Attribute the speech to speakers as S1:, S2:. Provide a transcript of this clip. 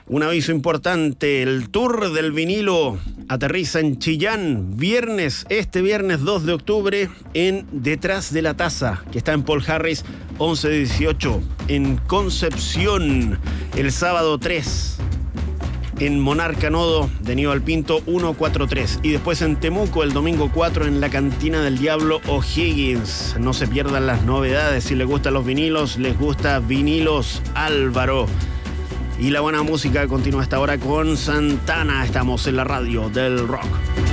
S1: Un aviso importante, el Tour del Vinilo aterriza en Chillán, este viernes 2 de octubre, en Detrás de la Taza, que está en Paul Harris 1118, en Concepción, el sábado 3, en Monarca Nodo de Aníbal Pinto 143, y después en Temuco el domingo 4 en la Cantina del Diablo O'Higgins. No se pierdan las novedades, si les gustan los vinilos, les gusta Vinilos Álvaro. Y la buena música continúa hasta ahora con Santana. Estamos en la radio del rock.